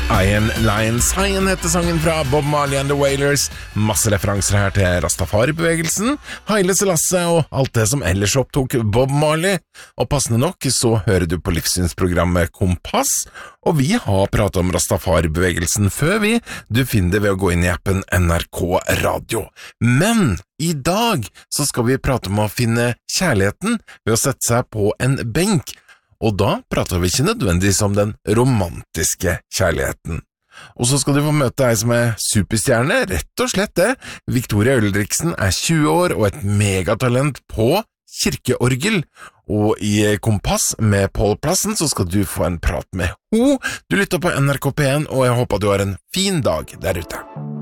Iron Lions Cyan heter sangen fra Bob Marley and the Wailers. Masse referanser her til Rastafari-bevegelsen, Haile Selassie og alt det som ellers opptok Bob Marley. Og passende nok så hører du på livssynsprogrammet Kompass, og vi har pratet om Rastafari-bevegelsen før vi. Du finner det ved å gå inn i appen NRK Radio. Men i dag så skal vi prate om å finne kjærligheten ved å sette seg på en benk. Og da prater vi ikke nødvendigvis om den romantiske kjærligheten. Og så skal du få møte ei som superstjerne, rett og slett det. Victoria Ulriksen 20 år og et megatalent på kirkeorgel. Og i Kompass med Pål Plassen så skal du få en prat med ho. Du lytter på NRK P1, og jeg håper du har en fin dag der ute.